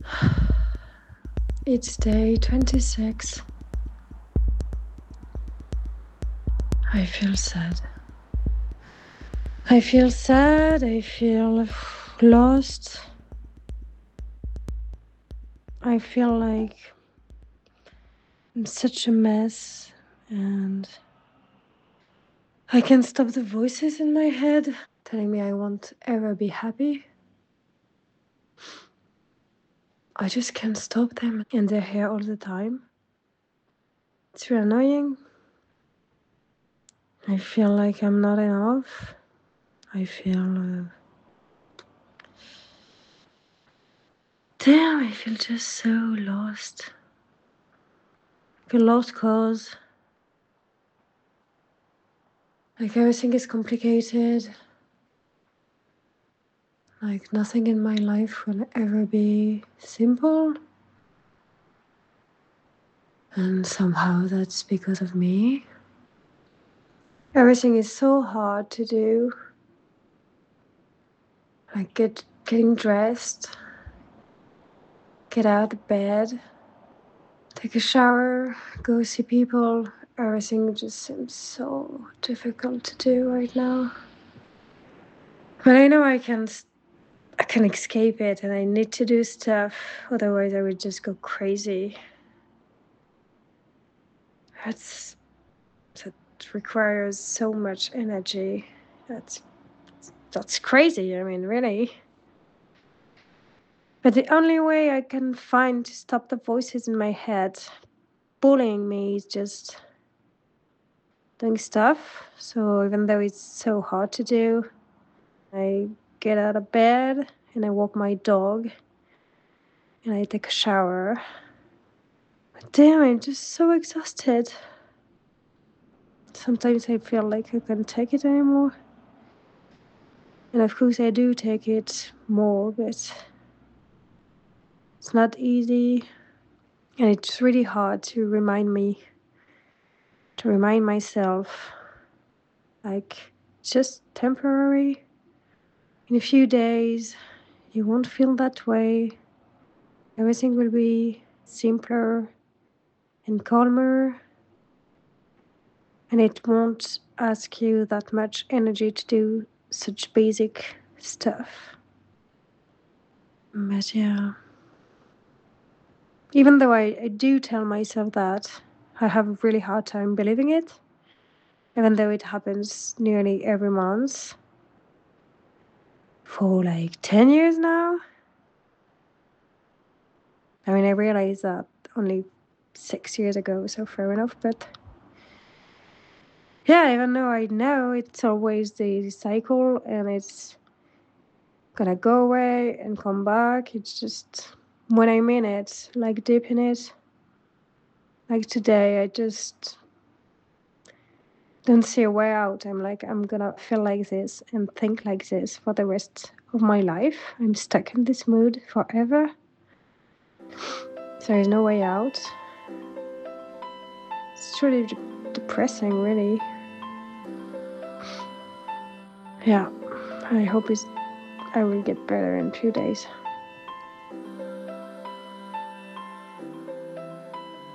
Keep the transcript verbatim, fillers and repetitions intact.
It's day twenty-six. I feel sad. I feel sad. I feel lost. I feel like I'm such a mess, and I can't stop the voices in my head telling me I won't ever be happy. I just can't stop them, and they're here all the time. It's really annoying. I feel like I'm not enough. I feel... Uh, damn, I feel just so lost. I feel lost cause... like everything is complicated. Like nothing in my life will ever be simple. And somehow that's because of me. Everything is so hard to do. Like get getting dressed, get out of bed, take a shower, go see people. Everything just seems so difficult to do right now. But I know I can I can escape it, and I need to do stuff, otherwise I would just go crazy. That's that requires so much energy. That's that's crazy. I mean, really. But the only way I can find to stop the voices in my head bullying me is just doing stuff. So even though it's so hard to do, I get out of bed and I walk my dog and I take a shower. But damn, I'm just so exhausted. Sometimes I feel like I can't take it anymore. And of course I do take it more, but it's not easy. And it's really hard to remind me, to remind myself, like, it's just temporary. In a few days, you won't feel that way. Everything will be simpler and calmer. And it won't ask you that much energy to do such basic stuff. But yeah, even though I, I do tell myself that, I have a really hard time believing it, even though it happens nearly every month for like ten years now. I mean, I realized that only six years ago, so fair enough, but yeah, even though I know it's always the cycle and it's gonna go away and come back, it's just when I'm in it, like deep in it, like today, I just don't see a way out. I'm like, I'm gonna feel like this and think like this for the rest of my life. I'm stuck in this mood forever. There is no way out. It's really de- depressing, really. Yeah, I hope it's, I will get better in a few days.